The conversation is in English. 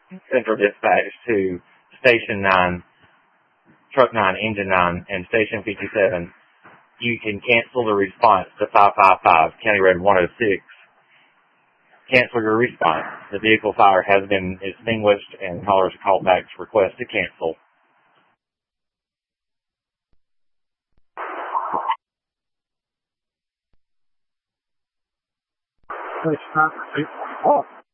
Central Dispatch to Station 9, Truck 9, Engine 9, and Station 57. You can cancel the response to 555, County Road 106. Cancel your response. The vehicle fire has been extinguished and callers are called back to request to cancel. It's not